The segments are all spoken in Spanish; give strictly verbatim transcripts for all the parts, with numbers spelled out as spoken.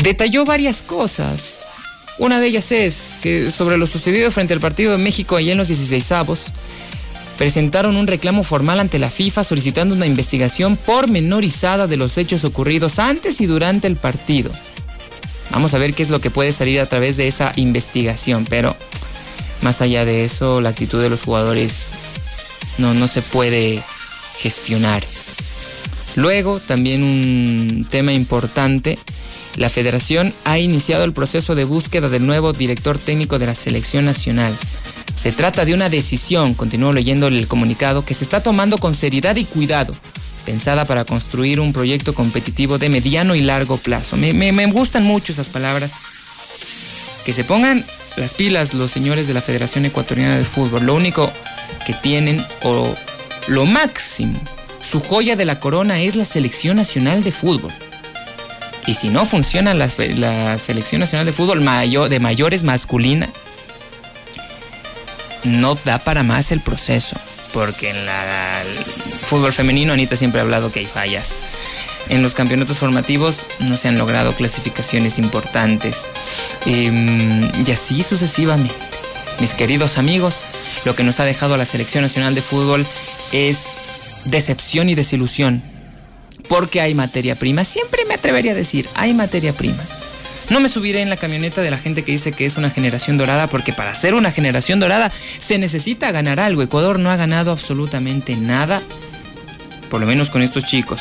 detalló varias cosas. Una de ellas es que sobre lo sucedido frente al partido de México allá en los dieciseisavos, presentaron un reclamo formal ante la FIFA solicitando una investigación pormenorizada de los hechos ocurridos antes y durante el partido. Vamos a ver qué es lo que puede salir a través de esa investigación, pero más allá de eso, la actitud de los jugadores no, no se puede gestionar. Luego, también un tema importante, la Federación ha iniciado el proceso de búsqueda del nuevo director técnico de la selección nacional. Se trata de una decisión, continúo leyendo el comunicado, que se está tomando con seriedad y cuidado, pensada para construir un proyecto competitivo de mediano y largo plazo. Me, me, me gustan mucho esas palabras. Que se pongan las pilas los señores de la Federación Ecuatoriana de Fútbol. Lo único que tienen, o lo máximo, su joya de la corona es la Selección Nacional de Fútbol. Y si no funciona la, la Selección Nacional de Fútbol mayor, de mayores masculina, no da para más el proceso, porque en la, el fútbol femenino, Anita siempre ha hablado que hay fallas. En los campeonatos formativos no se han logrado clasificaciones importantes. Eh, y así sucesivamente. Mis queridos amigos, lo que nos ha dejado la Selección Nacional de Fútbol es decepción y desilusión, porque hay materia prima. Siempre me atrevería a decir, hay materia prima. No me subiré en la camioneta de la gente que dice que es una generación dorada, porque para ser una generación dorada se necesita ganar algo. Ecuador no ha ganado absolutamente nada, por lo menos con estos chicos.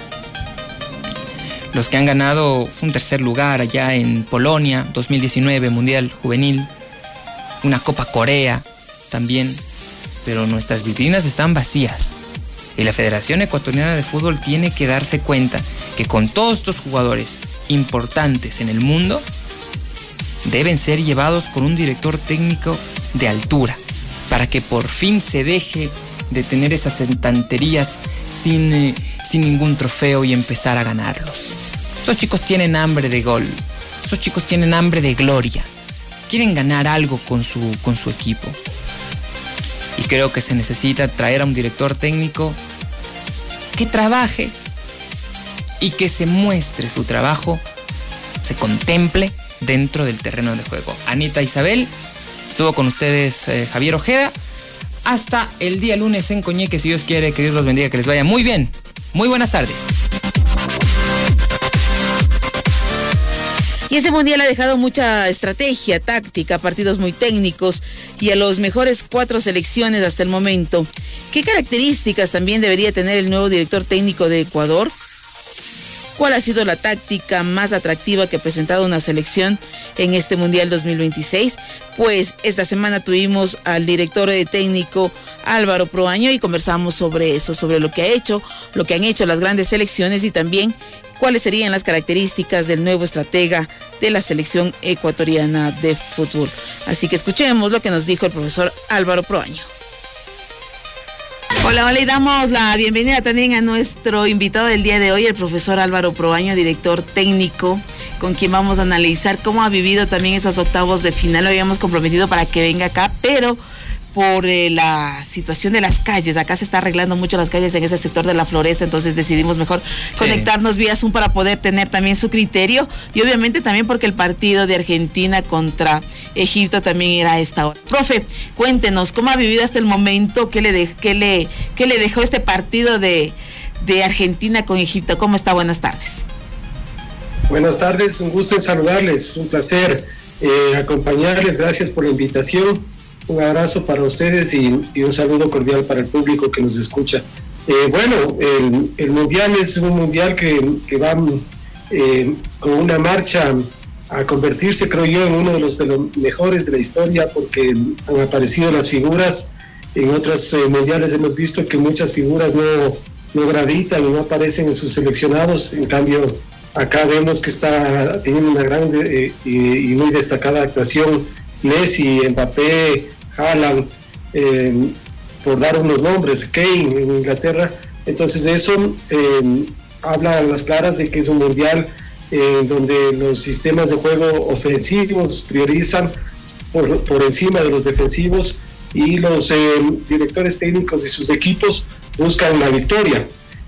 Los que han ganado un tercer lugar allá en Polonia, dos mil diecinueve, Mundial Juvenil, una Copa Corea también, pero nuestras vitrinas están vacías. Y la Federación Ecuatoriana de Fútbol tiene que darse cuenta que con todos estos jugadores importantes en el mundo, deben ser llevados con un director técnico de altura, para que por fin se deje de tener esas entanterías sin, eh, sin ningún trofeo y empezar a ganarlos. Estos chicos tienen hambre de gol, estos chicos tienen hambre de gloria, quieren ganar algo con su, con su equipo. Y creo que se necesita traer a un director técnico que trabaje y que se muestre su trabajo, se contemple dentro del terreno de juego. Anita Isabel, estuvo con ustedes eh, Javier Ojeda. Hasta el día lunes en Coñeque, si Dios quiere, que Dios los bendiga, que les vaya muy bien. Muy buenas tardes. Y este mundial ha dejado mucha estrategia, táctica, partidos muy técnicos y a los mejores cuatro selecciones hasta el momento. ¿Qué características también debería tener el nuevo director técnico de Ecuador? ¿Cuál ha sido la táctica más atractiva que ha presentado una selección en este Mundial dos mil veintiséis? Pues esta semana tuvimos al director técnico Álvaro Proaño y conversamos sobre eso, sobre lo que ha hecho, lo que han hecho las grandes selecciones y también cuáles serían las características del nuevo estratega de la selección ecuatoriana de fútbol. Así que escuchemos lo que nos dijo el profesor Álvaro Proaño. Hola, hola, y damos la bienvenida también a nuestro invitado del día de hoy, el profesor Álvaro Proaño, director técnico, con quien vamos a analizar cómo ha vivido también esas octavos de final. Lo habíamos comprometido para que venga acá, pero por eh, la situación de las calles, acá se está arreglando mucho las calles en ese sector de la Floresta, entonces decidimos mejor sí. conectarnos vía Zoom para poder tener también su criterio, y obviamente también porque el partido de Argentina contra Egipto también era a esta hora. Profe, cuéntenos, ¿cómo ha vivido hasta el momento? ¿Qué le, de, qué le, qué le dejó este partido de, de Argentina con Egipto? ¿Cómo está? Buenas tardes. Buenas tardes, un gusto en saludarles, un placer eh, acompañarles, gracias por la invitación. Un abrazo para ustedes y, y un saludo cordial para el público que nos escucha. Eh, bueno, el, el Mundial es un Mundial que, que va eh, con una marcha a convertirse, creo yo, en uno de los, de los mejores de la historia, porque han aparecido las figuras. En otros eh, Mundiales hemos visto que muchas figuras no, no gravitan y no aparecen en sus seleccionados. En cambio, acá vemos que está teniendo una gran eh, y, y muy destacada actuación Messi, Mbappé, Haaland, eh, por dar unos nombres, Kane en Inglaterra. Entonces eso eh, habla a las claras de que es un mundial eh, donde los sistemas de juego ofensivos priorizan por, por encima de los defensivos, y los eh, directores técnicos y sus equipos buscan la victoria.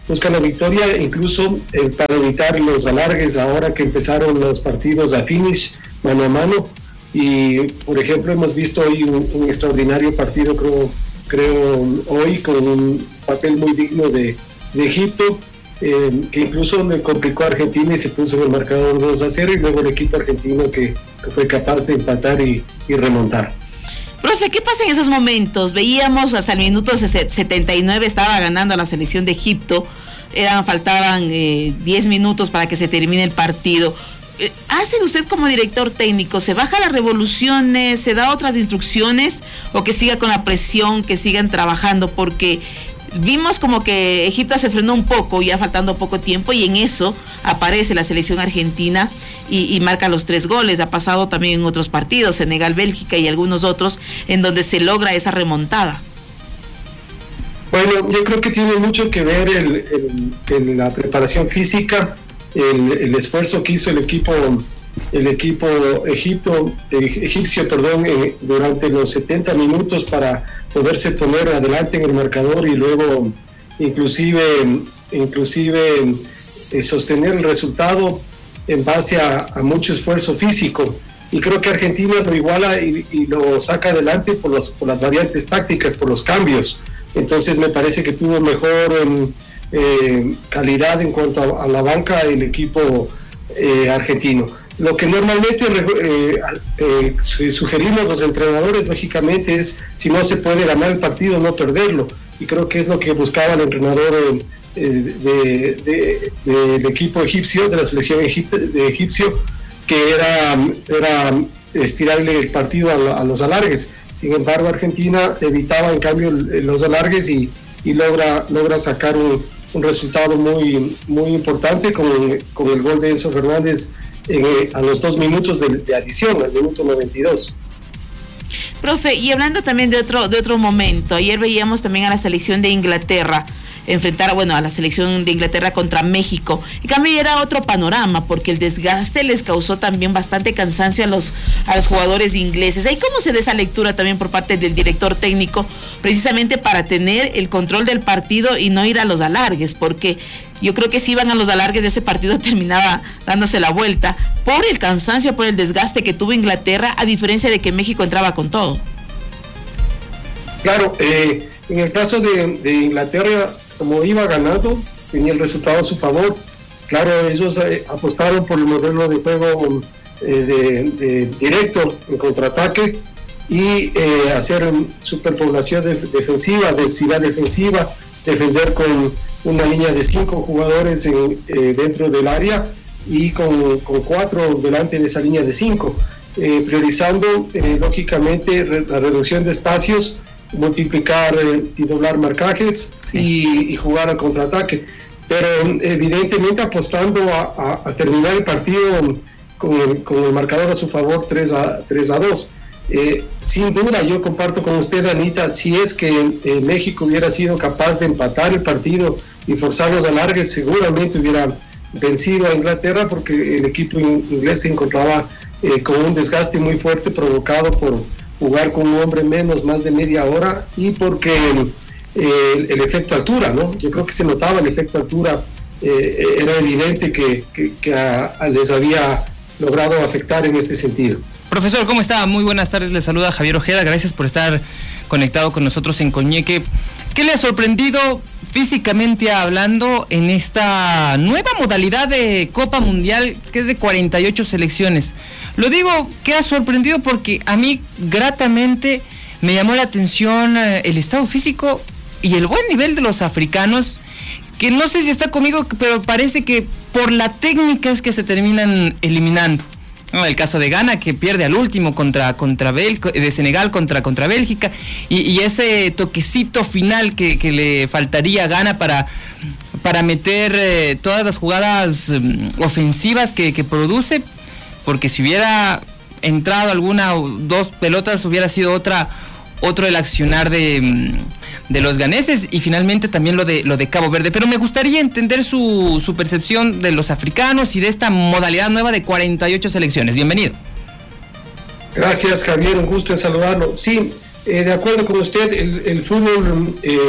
buscan la victoria, incluso eh, para evitar los alargues ahora que empezaron los partidos a finish, mano a mano. Y, por ejemplo, hemos visto hoy un, un extraordinario partido, creo, creo hoy, con un papel muy digno de, de Egipto, eh, que incluso le complicó a Argentina y se puso en el marcador dos a cero, y luego el equipo argentino que, que fue capaz de empatar y, y remontar. Profe, ¿qué pasa en esos momentos? Veíamos hasta el minuto setenta y nueve estaba ganando la selección de Egipto, eran, faltaban eh, diez minutos para que se termine el partido. ¿Hace usted como director técnico, se baja las revoluciones, se da otras instrucciones, o que siga con la presión, que sigan trabajando? Porque vimos como que Egipto se frenó un poco, ya faltando poco tiempo, y en eso aparece la selección argentina y, y marca los tres goles. Ha pasado también en otros partidos, Senegal, Bélgica y algunos otros, en donde se logra esa remontada. Bueno, yo creo que tiene mucho que ver el, el, el, la preparación física, el, el esfuerzo que hizo el equipo el equipo Egipto, egipcio perdón, eh, durante los setenta minutos para poderse poner adelante en el marcador y luego inclusive, inclusive eh, sostener el resultado en base a, a mucho esfuerzo físico. Y creo que Argentina lo iguala y, y lo saca adelante por, los, por las variantes tácticas, por los cambios. Entonces me parece que tuvo mejor eh, calidad en cuanto a, a la banca el equipo eh, argentino. Lo que normalmente eh, eh, sugerimos los entrenadores, lógicamente, es si no se puede ganar el partido, no perderlo. Y creo que es lo que buscaba el entrenador eh, de, de, de, del equipo egipcio, de la selección egipcio, de egipcio, que era, era estirarle el partido a, a los alargues. Sin embargo, Argentina evitaba en cambio los alargues y, y logra, logra sacar un, un resultado muy, muy importante con, con el gol de Enzo Fernández en, a los dos minutos de, de adición, al minuto noventa y dos. Profe, y hablando también de otro, de otro momento, ayer veíamos también a la selección de Inglaterra enfrentar, bueno, a la selección de Inglaterra contra México. En cambio era otro panorama, porque el desgaste les causó también bastante cansancio a los, a los jugadores ingleses. ¿Ahí cómo se da esa lectura también por parte del director técnico, precisamente para tener el control del partido y no ir a los alargues? Porque yo creo que si iban a los alargues de ese partido terminaba dándose la vuelta por el cansancio, por el desgaste que tuvo Inglaterra, a diferencia de que México entraba con todo. Claro, eh, en el caso de, de Inglaterra, como iba ganando, tenía el resultado a su favor. Claro, ellos eh, apostaron por el modelo de juego eh, de, de directo, en contraataque, y eh, hacer superpoblación de, defensiva, densidad defensiva, defender con una línea de cinco jugadores en, eh, dentro del área y con, con cuatro delante de esa línea de cinco, eh, priorizando eh, lógicamente re, la reducción de espacios, multiplicar eh, y doblar marcajes, sí, y, y jugar al contraataque, pero evidentemente apostando a, a, a terminar el partido con el, con el marcador a su favor tres a dos. Eh, sin duda yo comparto con usted, Anita, si es que eh, México hubiera sido capaz de empatar el partido y forzar los alargues, seguramente hubiera vencido a Inglaterra, porque el equipo inglés se encontraba eh, con un desgaste muy fuerte provocado por jugar con un hombre menos más de media hora y porque eh, el, el efecto altura, ¿no? Yo creo que se notaba el efecto altura, eh, era evidente que, que, que a, a les había logrado afectar en este sentido. Profesor, ¿cómo está? Muy buenas tardes, le saluda Javier Ojeda, gracias por estar conectado con nosotros en Coñeque. ¿Qué le ha sorprendido físicamente hablando en esta nueva modalidad de Copa Mundial que es de cuarenta y ocho selecciones? Lo digo que ha sorprendido porque a mí gratamente me llamó la atención el estado físico y el buen nivel de los africanos, que no sé si está conmigo, pero parece que por la técnica es que se terminan eliminando. No, el caso de Ghana, que pierde al último contra, contra Bel, de Senegal contra, contra Bélgica, y, y ese toquecito final que, que le faltaría a Ghana para, para meter eh, todas las jugadas um, ofensivas que, que produce, porque si hubiera entrado alguna o dos pelotas hubiera sido otra otro el accionar de, de los ganeses, y finalmente también lo de lo de Cabo Verde. Pero me gustaría entender su, su percepción de los africanos y de esta modalidad nueva de cuarenta y ocho selecciones. Bienvenido. Gracias, Javier, un gusto en saludarlo. Sí, eh, de acuerdo con usted, el, el fútbol eh,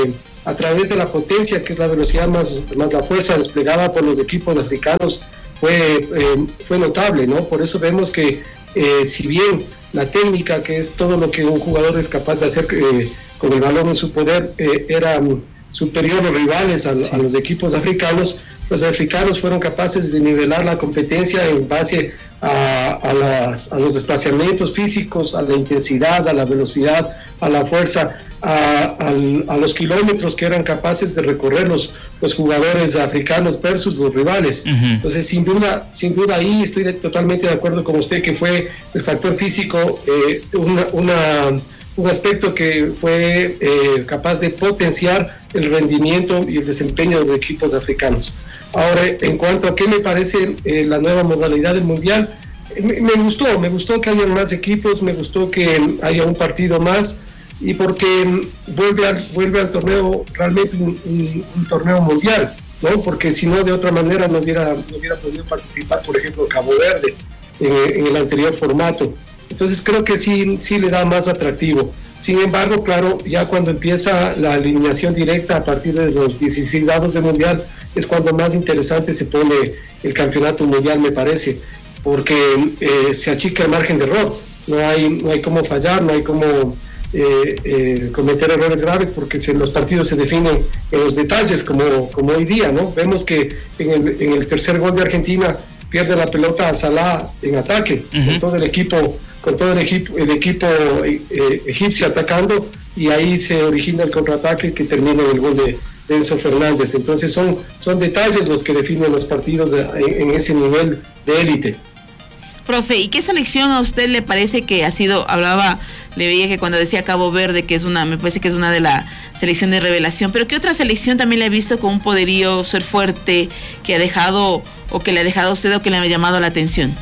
a través de la potencia, que es la velocidad más, más la fuerza desplegada por los equipos africanos, fue, eh, fue notable, ¿no? Por eso vemos que eh, si bien la técnica, que es todo lo que un jugador es capaz de hacer eh, con el balón en su poder, eh, era superior a los rivales, a, sí. a los equipos africanos, los africanos fueron capaces de nivelar la competencia en base a, a, las, a los desplazamientos físicos, a la intensidad, a la velocidad, a la fuerza, a, a, a los kilómetros que eran capaces de recorrer los, los jugadores africanos versus los rivales. Uh-huh. Entonces, sin duda, sin duda ahí estoy de, totalmente de acuerdo con usted que fue el factor físico eh, una, una, un aspecto que fue eh, capaz de potenciar el rendimiento y el desempeño de los equipos africanos. Ahora, en cuanto a qué me parece eh, la nueva modalidad del Mundial, me, me gustó, me gustó que haya más equipos, me gustó que haya un partido más, y porque vuelve al, vuelve al torneo realmente un, un, un torneo mundial, ¿no? Porque si no, de otra manera no hubiera, no hubiera podido participar, por ejemplo, Cabo Verde en, en el anterior formato. Entonces creo que sí, sí le da más atractivo. Sin embargo, claro, ya cuando empieza la eliminación directa a partir de los dieciséis avos de mundial, es cuando más interesante se pone el campeonato mundial, me parece, porque eh, se achica el margen de error. No hay, no hay cómo fallar, no hay cómo eh, eh, cometer errores graves, porque se, los partidos se definen en los detalles, como, como hoy día, ¿no? Vemos que en el, en el tercer gol de Argentina pierde la pelota a Salah en ataque, uh-huh. con todo el equipo, con todo el equipo, el equipo eh, egipcio atacando, y ahí se origina el contraataque que termina en el gol de, de Enzo Fernández. Entonces son, son detalles los que definen los partidos en, en ese nivel de élite. Profe, ¿y qué selección a usted le parece que ha sido? Hablaba, le veía que cuando decía Cabo Verde, que es una, me parece que es una de la selección de revelación, pero ¿qué otra selección también le ha visto con un poderío, ser fuerte, que ha dejado, o que le ha dejado a usted, o que le ha llamado la atención?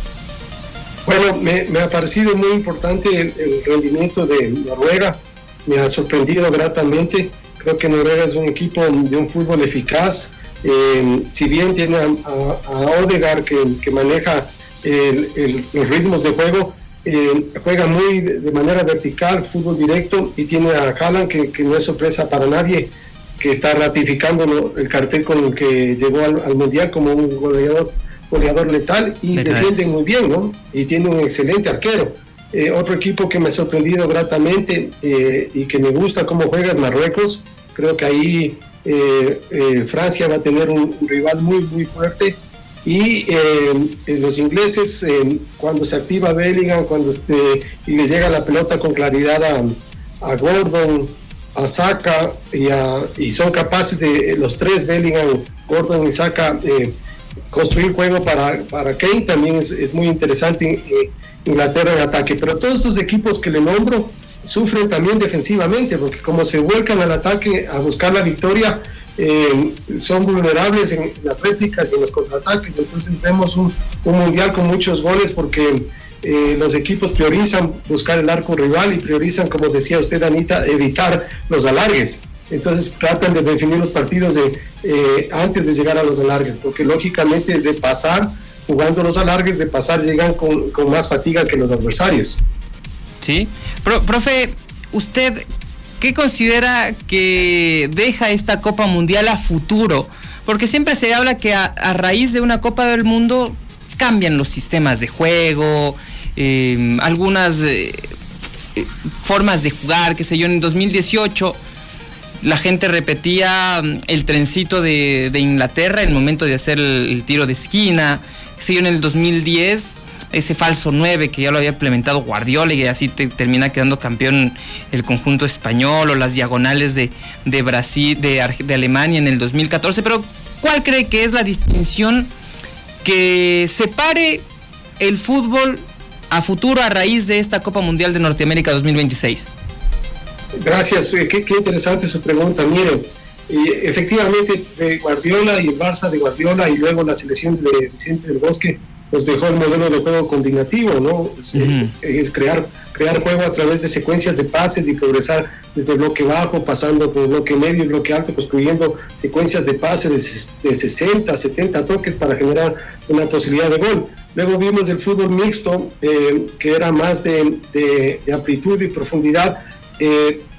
Bueno, me, me ha parecido muy importante el, el rendimiento de Noruega, me ha sorprendido gratamente. Creo que Noruega es un equipo de un fútbol eficaz, eh, si bien tiene a, a, a Odegaard que, que maneja el, el, los ritmos de juego, eh, juega muy de, de manera vertical, fútbol directo, y tiene a Haaland que, que no es sorpresa para nadie, que está ratificando el cartel con el que llegó al, al Mundial como un goleador goleador letal, y defiende muy bien, ¿no? Y tiene un excelente arquero. Eh, otro equipo que me ha sorprendido gratamente eh, y que me gusta cómo juega es Marruecos. Creo que ahí eh, eh, Francia va a tener un, un rival muy muy fuerte, y eh, los ingleses eh, cuando se activa Bellingham, cuando este, y les llega la pelota con claridad a, a Gordon, a Saka, y, a, y son capaces de los tres, Bellingham, Gordon y Saka, eh, construir juego para, para Kane. También es, es muy interesante eh, Inglaterra en ataque, pero todos estos equipos que le nombro sufren también defensivamente, porque como se vuelcan al ataque a buscar la victoria, eh, son vulnerables en las réplicas y en los contraataques. Entonces vemos un, un mundial con muchos goles, porque eh, los equipos priorizan buscar el arco rival y priorizan, como decía usted, Anita, evitar los alargues. Entonces tratan de definir los partidos de, eh, antes de llegar a los alargues, porque lógicamente de pasar, jugando los alargues, de pasar llegan con, con más fatiga que los adversarios. Sí, Pro, profe, ¿usted qué considera que deja esta Copa Mundial a futuro? Porque siempre se habla que a, a raíz de una Copa del Mundo cambian los sistemas de juego, eh, algunas eh, formas de jugar, qué sé yo. En dos mil dieciocho la gente repetía el trencito de, de Inglaterra en el momento de hacer el, el tiro de esquina. Qué sé yo, en el dos mil diez, ese falso nueve que ya lo había implementado Guardiola, y así te, termina quedando campeón el conjunto español, o las diagonales de, de Brasil, de, de Alemania en el dos mil catorce. Pero ¿cuál cree que es la distinción que separe el fútbol a futuro a raíz de esta Copa Mundial de Norteamérica dos mil veintiséis? Gracias, qué, qué interesante su pregunta. Miren, y efectivamente Guardiola y el Barça de Guardiola, y luego la selección de Vicente del Bosque, nos dejó el modelo de juego combinativo, ¿no? Es, uh-huh. es crear, crear juego a través de secuencias de pases y progresar desde bloque bajo, pasando por bloque medio y bloque alto, construyendo secuencias de pases de, de sesenta, setenta toques para generar una posibilidad de gol. Luego vimos el fútbol mixto, eh, que era más de, de, de amplitud y profundidad, eh,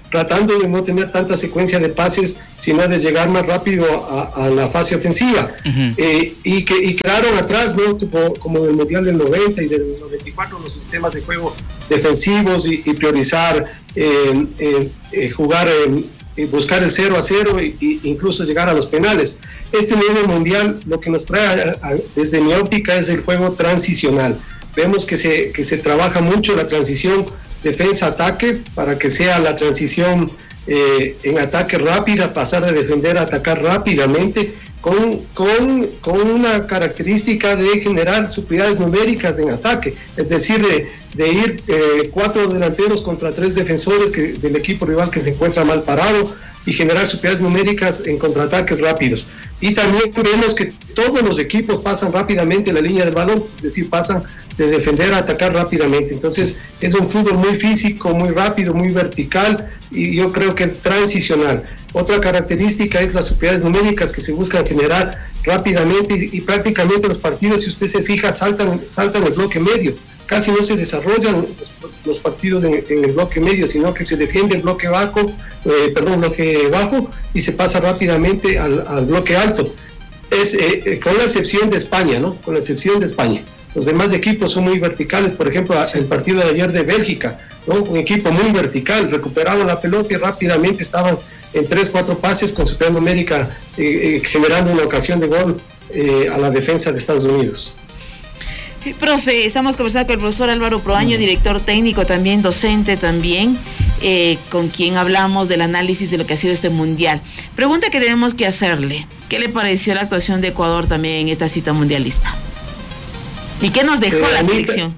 tratando de no tener tanta secuencia de pases, sino de llegar más rápido a, a la fase ofensiva. Uh-huh. eh, y que y quedaron atrás, ¿no? Como, como en el Mundial del noventa y del noventa y cuatro, los sistemas de juego defensivos y, y priorizar, eh, eh, eh, jugar, eh, buscar el cero a cero e incluso llegar a los penales. Este nivel mundial lo que nos trae a, a, desde mi óptica es el juego transicional. Vemos que se, que se trabaja mucho la transición defensa-ataque para que sea la transición eh, en ataque rápida, pasar de defender a atacar rápidamente, con, con, con una característica de generar superioridades numéricas en ataque, es decir, de, de ir eh, cuatro delanteros contra tres defensores que, del equipo rival que se encuentra mal parado y generar superioridades numéricas en contraataques rápidos. Y también vemos que todos los equipos pasan rápidamente la línea del balón, es decir, pasan de defender a atacar rápidamente. Entonces es un fútbol muy físico, muy rápido, muy vertical y yo creo que transicional. Otra característica es las superioridades numéricas que se buscan generar rápidamente y, y prácticamente los partidos, si usted se fija, saltan, saltan el bloque medio. Casi no se desarrollan los, los partidos en, en el bloque medio, sino que se defiende el bloque bajo, eh, perdón, bloque bajo y se pasa rápidamente al, al bloque alto. Es eh, con la excepción de España, ¿no? Con la excepción de España. Los demás equipos son muy verticales. Por ejemplo, el partido de ayer de Bélgica, ¿no? Un equipo muy vertical, recuperaban la pelota y rápidamente estaban en tres, cuatro pases con superioridad numérica, eh, eh, generando una ocasión de gol eh, a la defensa de Estados Unidos. Profe, estamos conversando con el profesor Álvaro Proaño, director técnico también, docente también, eh, con quien hablamos del análisis de lo que ha sido este mundial. Pregunta que tenemos que hacerle: ¿qué le pareció la actuación de Ecuador también en esta cita mundialista? ¿Y qué nos dejó eh, la selección?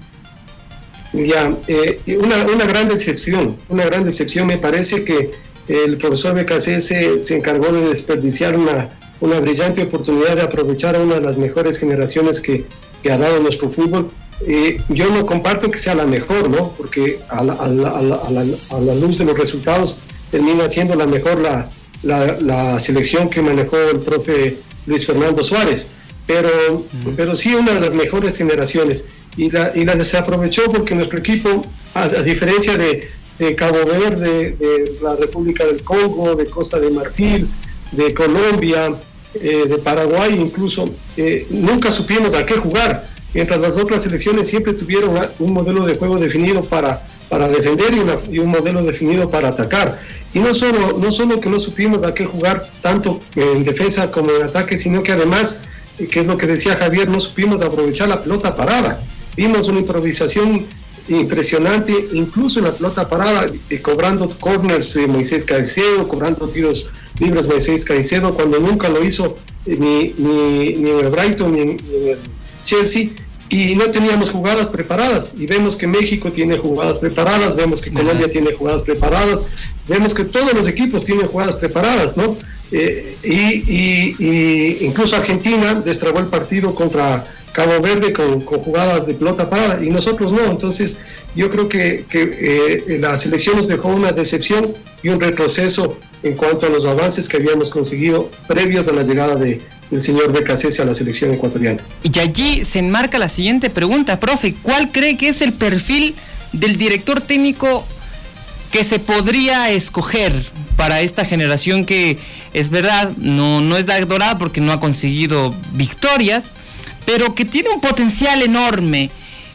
Ya, eh, una, una gran decepción, una gran decepción. Me parece que el profesor B K C se, se encargó de desperdiciar una, una brillante oportunidad de aprovechar a una de las mejores generaciones que que ha dado nuestro fútbol. Eh, yo no comparto que sea la mejor, ¿no? Porque a la, a la, a la, a la, a la luz de los resultados termina siendo la mejor la, la, la selección que manejó el profe Luis Fernando Suárez, pero, uh-huh. pero sí una de las mejores generaciones y la, y la desaprovechó porque nuestro equipo, a, a diferencia de, de Cabo Verde, de la República del Congo, de Costa de Marfil, de Colombia, Eh, de Paraguay incluso, eh, nunca supimos a qué jugar, mientras las otras selecciones siempre tuvieron un modelo de juego definido para, para defender y, una, y un modelo definido para atacar. Y no solo, no solo que no supimos a qué jugar tanto en defensa como en ataque, sino que además, que es lo que decía Javier, no supimos aprovechar la pelota parada. Vimos una improvisación impresionante, incluso en la pelota parada, eh, cobrando corners eh, Moisés Caicedo, cobrando tiros libres Moisés Caicedo, cuando nunca lo hizo eh, ni, ni, ni en el Brighton ni en, ni en el Chelsea, y no teníamos jugadas preparadas, y vemos que México tiene jugadas preparadas, vemos que Colombia uh-huh. tiene jugadas preparadas, vemos que todos los equipos tienen jugadas preparadas, ¿no? Eh, y, y, y incluso Argentina destrabó el partido contra Cabo Verde con, con jugadas de pelota parada y nosotros no. Entonces yo creo que, que eh, la selección nos dejó una decepción y un retroceso en cuanto a los avances que habíamos conseguido previos a la llegada de, del señor B K C a la selección ecuatoriana. Y allí se enmarca la siguiente pregunta, profe: ¿cuál cree que es el perfil del director técnico que se podría escoger para esta generación que, es verdad, no, no es la dorada porque no ha conseguido victorias, pero que tiene un potencial enorme?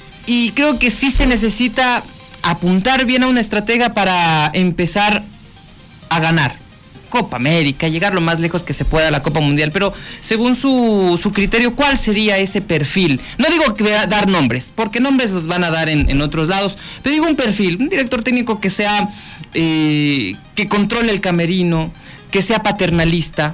Y creo que sí se necesita apuntar bien a una estratega para empezar a ganar Copa América, llegar lo más lejos que se pueda a la Copa Mundial. Pero según su, su criterio, ¿cuál sería ese perfil? No digo que dar nombres, porque nombres los van a dar en, en otros lados, pero digo un perfil, un director técnico que sea, eh, que controle el camerino, que sea paternalista.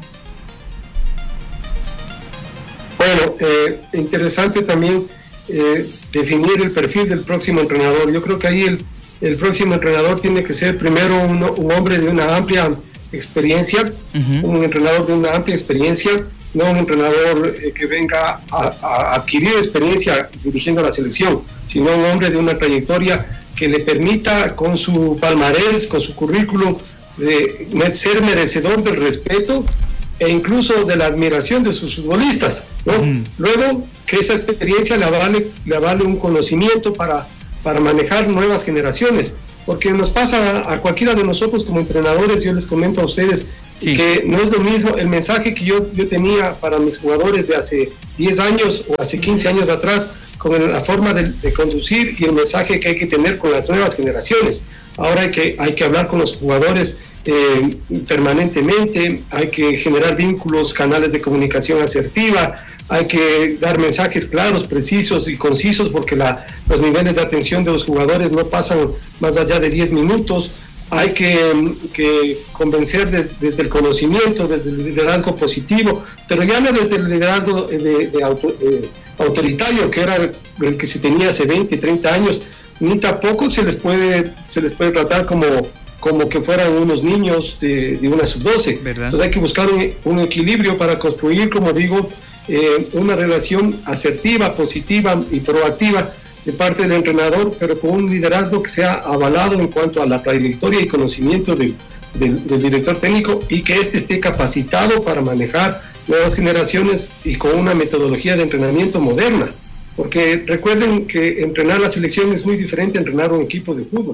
Bueno, eh, interesante también eh, definir el perfil del próximo entrenador. Yo creo que ahí el, el próximo entrenador tiene que ser primero un, un hombre de una amplia experiencia, uh-huh. un entrenador de una amplia experiencia, no un entrenador eh, que venga a, a adquirir experiencia dirigiendo a la selección, sino un hombre de una trayectoria que le permita, con su palmarés, con su currículum, de ser merecedor del respeto e incluso de la admiración de sus futbolistas, ¿no? Uh-huh. Luego, que esa experiencia le avale, le avale un conocimiento para, para manejar nuevas generaciones. porque nos pasa a, a cualquiera de nosotros como entrenadores. Yo les comento a ustedes sí. que no es lo mismo el mensaje que yo, yo tenía para mis jugadores de hace diez años o hace quince años atrás, con la forma de, de conducir y el mensaje que hay que tener con las nuevas generaciones. Ahora hay que, hay que hablar con los jugadores eh, permanentemente, hay que generar vínculos, canales de comunicación asertiva, hay que dar mensajes claros, precisos y concisos, porque la, los niveles de atención de los jugadores no pasan más allá de diez minutos. Hay que, que convencer des, desde el conocimiento, desde el liderazgo positivo, pero ya no desde el liderazgo de, de auto, eh, autoritario, que era el que se tenía hace veinte, treinta años, ni tampoco se les puede, se les puede tratar como, como que fueran unos niños de, de una sub doce. Entonces hay que buscar un, un equilibrio para construir, como digo, eh, una relación asertiva, positiva y proactiva de parte del entrenador, pero con un liderazgo que sea avalado en cuanto a la trayectoria y conocimiento del, del, del director técnico, y que éste esté capacitado para manejar nuevas generaciones y con una metodología de entrenamiento moderna, porque recuerden que entrenar la selección es muy diferente a entrenar un equipo de fútbol.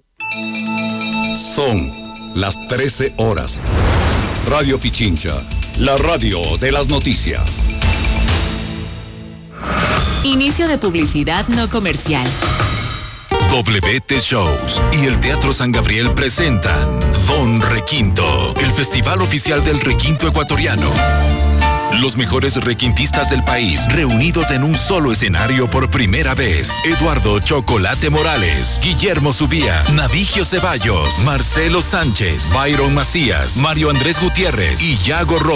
Son las trece horas. Radio Pichincha, la radio de las noticias. Inicio de publicidad no comercial. W T Shows y el Teatro San Gabriel presentan Don Requinto, el festival oficial del requinto ecuatoriano. Los mejores requintistas del país reunidos en un solo escenario por primera vez. Eduardo Chocolate Morales, Guillermo Subía, Navigio Ceballos, Marcelo Sánchez, Byron Macías, Mario Andrés Gutiérrez y Yago Robles.